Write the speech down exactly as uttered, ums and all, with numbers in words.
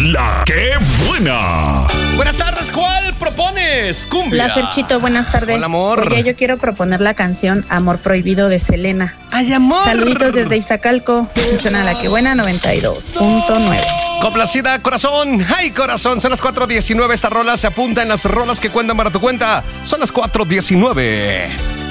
La que buena. Buenas tardes, ¿cuál propones? Cumbia. Hola, Ferchito, buenas tardes. Hola, amor. Oye, yo quiero proponer la canción Amor Prohibido de Selena. ¡Ay, amor! Saluditos desde Iztacalco. Y suena La que buena noventa y dos punto nueve. Complacida, corazón. ¡Ay, corazón! Son las cuatro diecinueve. Esta rola se apunta en las rolas que cuentan para tu cuenta. Son las cuatro diecinueve.